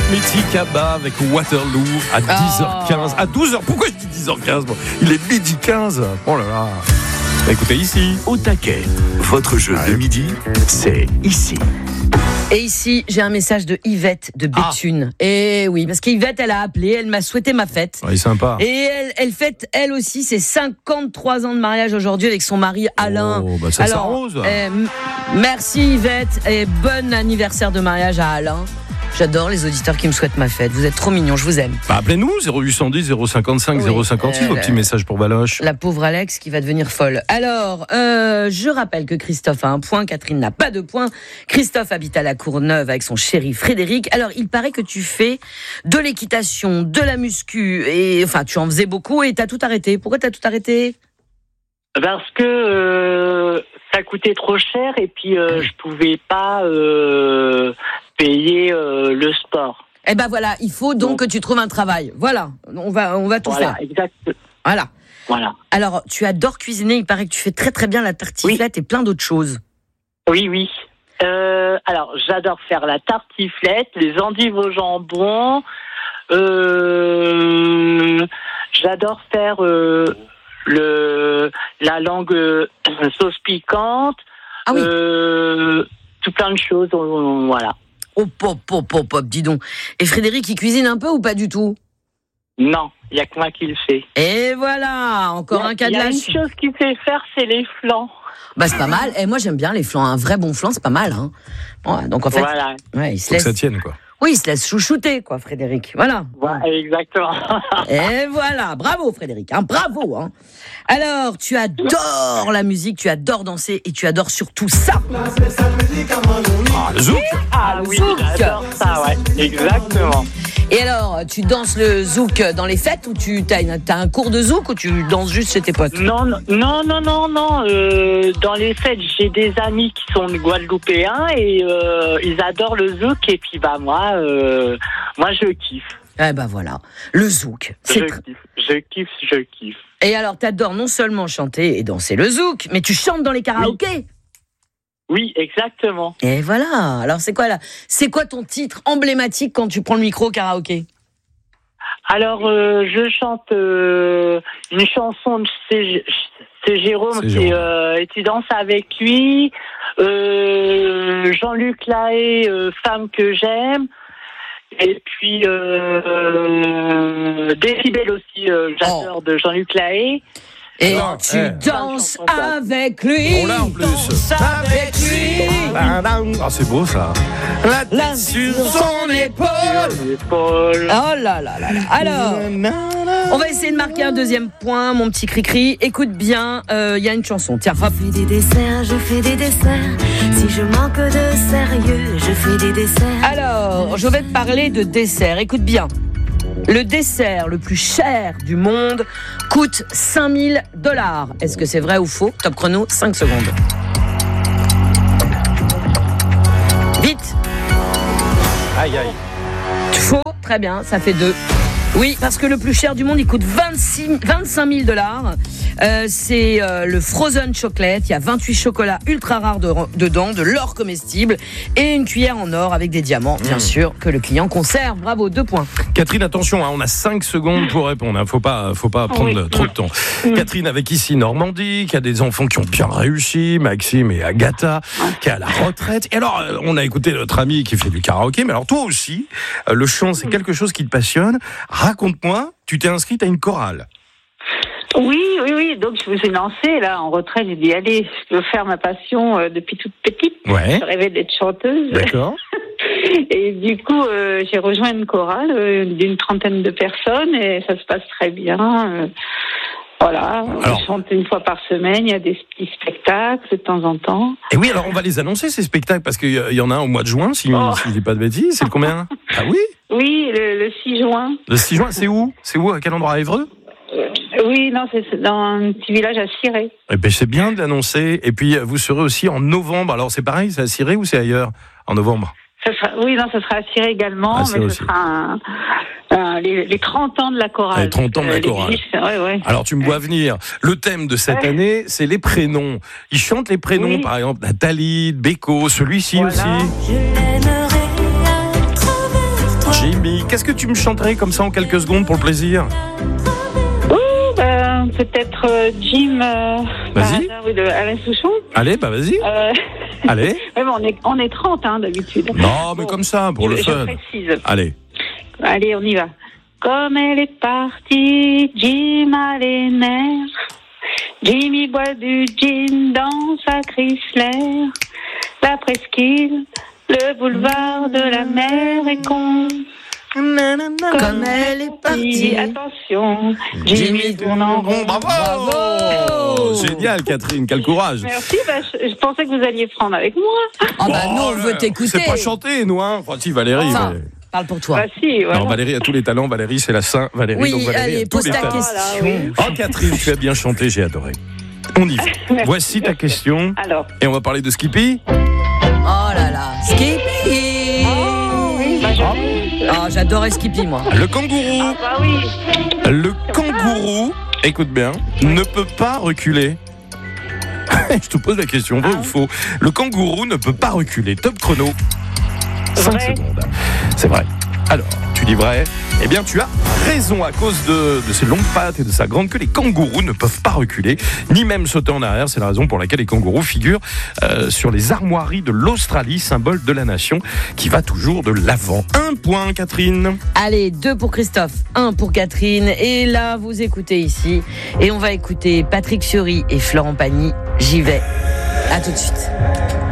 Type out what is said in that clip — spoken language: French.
Mythique Abba avec Waterloo à 10h15. À 12h, pourquoi je dis 10h15 moi ? Il est midi 15. Oh là là. Écoutez ici. Au taquet, votre jeu de midi, c'est ici. Et ici, j'ai un message de Yvette de Béthune. Et oui, parce qu'Yvette, elle a appelé, elle m'a souhaité ma fête. Oui, sympa. Et elle fête, elle aussi, ses 53 ans de mariage aujourd'hui avec son mari Alain. Oh, bah ça s'arrose. Merci Yvette et bon anniversaire de mariage à Alain. J'adore les auditeurs qui me souhaitent ma fête. Vous êtes trop mignons, je vous aime. Bah appelez-nous 0810 055 056, vos petits messages pour Baloche. La pauvre Alex qui va devenir folle. Alors, je rappelle que Christophe a un point, Catherine n'a pas de point. Christophe habite à la Courneuve avec son chéri Frédéric. Alors, il paraît que tu fais de l'équitation, de la muscu, et enfin, tu en faisais beaucoup et t'as tout arrêté. Pourquoi t'as tout arrêté ? Parce que ça coûtait trop cher et puis je pouvais pas payer le sport. Eh ben voilà, il faut donc que tu trouves un travail. Voilà, on va tout faire. Exact. Voilà. Alors, tu adores cuisiner, il paraît que tu fais très très bien la tartiflette et plein d'autres choses. Oui. Alors, j'adore faire la tartiflette, les endives au jambon. J'adore faire la langue sauce piquante. Ah oui. Tout plein de choses, voilà. Oh, pop, dis donc. Et Frédéric, il cuisine un peu ou pas du tout ? Non, il n'y a que moi qui le fais. Et voilà, encore un cas de lâche. Il y a une chose qu'il sait faire, c'est les flancs. Bah c'est pas mal. Et moi j'aime bien les flancs. Un vrai bon flan, c'est pas mal. Hein. Ouais, donc en fait, voilà. Ouais, il se faut laisse. Que ça tienne quoi. Oui, il se laisse chouchouter, quoi, Frédéric. Voilà. Ouais, exactement. Et voilà, bravo Frédéric, bravo. Hein. Alors, tu adores la musique, tu adores danser et tu adores surtout ça. Le zouk. Oui, j'adore ça, ouais, exactement. Et alors, tu danses le zouk dans les fêtes ou t'as un cours de zouk ou tu danses juste chez tes potes ? Non. Dans les fêtes, j'ai des amis qui sont guadeloupéens et ils adorent le zouk et puis moi je kiffe. Eh ben voilà, le zouk. Je kiffe. Et alors, t'adores non seulement chanter et danser le zouk, mais tu chantes dans les karaokés. Oui, exactement. Et voilà. Alors, c'est quoi ton titre emblématique quand tu prends le micro au karaoké ? Alors, je chante une chanson de c'est Jérôme, et tu danses avec lui. Jean-Luc Lahaye, Femme que j'aime. Et puis Décibel aussi, j'adore de Jean-Luc Lahaye. Et tu danses avec lui. On l'a en plus. Avec lui. Ah, c'est beau ça. La tête sur son épaule. Oh là là là là. Alors, on va essayer de marquer un deuxième point, mon petit cri-cri. Écoute bien, y a une chanson. Tiens, hop. Je fais des desserts. Si je manque de sérieux, je fais des desserts. Alors, je vais te parler de dessert. Écoute bien. Le dessert le plus cher du monde coûte $5 000. Est-ce que c'est vrai ou faux ? Top chrono, 5 secondes. Vite. Aïe. Faux, très bien, ça fait 2. Oui, parce que le plus cher du monde, il coûte $25 000. C'est le Frozen Chocolate. Il y a 28 chocolats ultra rares dedans, de l'or comestible et une cuillère en or avec des diamants, bien sûr, que le client conserve. Bravo, 2 points. Catherine, attention, on a 5 secondes pour répondre. Faut pas prendre trop de temps. Catherine, avec ici Normandie, qui a des enfants qui ont bien réussi, Maxime et Agatha, qui est à la retraite. Et alors, on a écouté notre ami qui fait du karaoké, mais alors toi aussi, le chant, c'est quelque chose qui te passionne. Raconte-moi, tu t'es inscrite à une chorale. Oui. Donc, je me suis lancée, là, en retraite. J'ai dit, allez, je veux faire ma passion depuis toute petite. Ouais. Je rêvais d'être chanteuse. D'accord. Et du coup, j'ai rejoint une chorale d'une 30aine de personnes et ça se passe très bien. Voilà, alors, je chante une fois par semaine, il y a des petits spectacles de temps en temps. Et oui, alors on va les annoncer, ces spectacles, parce qu'il y en a un au mois de juin, si je dis pas de bêtises. C'est le combien ? Ah oui ? Oui, le 6 juin. Le 6 juin, c'est où ? À quel endroit ? À Évreux ? Oui, non, c'est dans un petit village à Ciré. Eh ben, c'est bien de l'annoncer. Et puis, vous serez aussi en novembre. Alors, c'est pareil, c'est à Ciré ou c'est ailleurs, en novembre ? Ça sera à Ciré également, mais ce sera les 30 ans de la chorale. Les 30 ans de la chorale. Ouais. Alors, tu me vois venir. Le thème de cette année, c'est les prénoms. Ils chantent les prénoms, par exemple, Nathalie, Beko, celui-ci aussi. Jimmy. Qu'est-ce que tu me chanterais comme ça en quelques secondes pour le plaisir? Peut-être Jim. Vas-y. De Alain Souchon. Allez, bah vas-y. Allez. Ouais, on est 30 d'habitude. Non, mais comme ça, pour le fun. Je précise. Allez, on y va. Comme elle est partie, Jim a les nerfs. Jimmy boit du gin dans sa Chrysler. La presqu'île, le boulevard de la mer est con. Comme elle est partie. Attention, Jimmy tourne en rond. bravo. Génial, Catherine, quel courage. Merci, je pensais que vous alliez prendre avec moi. Ah bah non, on veut t'écouter. C'est pas chanter, nous, hein. Enfin, si, Valérie. Enfin, parle pour toi. Bah si, voilà. Non, Valérie a tous les talents. Valérie, c'est la Saint Valérie. Oui, donc Valérie allez, a tous pose les ta talents. question. Oh, Catherine, tu as bien chanté, j'ai adoré. On y va. Voici ta question. Alors. Et on va parler de Skippy. Oh là là, Skippy. Oh oui, Ah, j'adorais Skippy, moi. Le kangourou. Ah bah oui. Le kangourou, écoute bien, ne peut pas reculer. Je te pose la question, vrai ou faux? Le kangourou ne peut pas reculer. Top chrono. 5 Vrai. secondes. C'est vrai. Alors, tu dis vrai? Eh bien, tu as raison. À cause de ses longues pattes et de sa grande queue, les kangourous ne peuvent pas reculer, ni même sauter en arrière. C'est la raison pour laquelle les kangourous figurent sur les armoiries de l'Australie, symbole de la nation qui va toujours de l'avant. 1 point, Catherine. Allez, 2 pour Christophe, 1 pour Catherine. Et là, vous écoutez ici. Et on va écouter Patrick Fiori et Florent Pagny. J'y vais. À tout de suite.